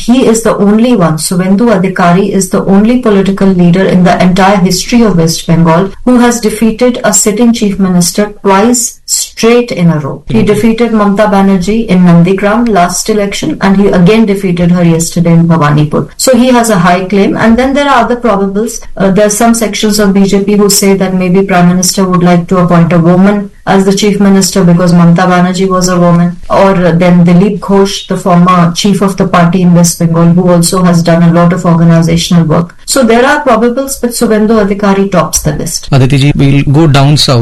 he is the only one, Suvendu Adhikari is the only political leader in the entire history of West Bengal who has defeated a sitting chief minister twice straight in a row. He defeated Mamata Banerjee in Nandigram last election and he again defeated her yesterday in Bhawanipur. So he has a high claim, and then there are other probables. There are some sections of BJP who say that maybe Prime Minister would like to appoint a woman as the chief minister because Mamata Banerjee was a woman, or then Dilip Ghosh, the former chief of the party in West Bengal, who also has done a lot of organizational work. So there are probables, but Suvendu Adhikari tops the list. Aditi ji, we'll go down south.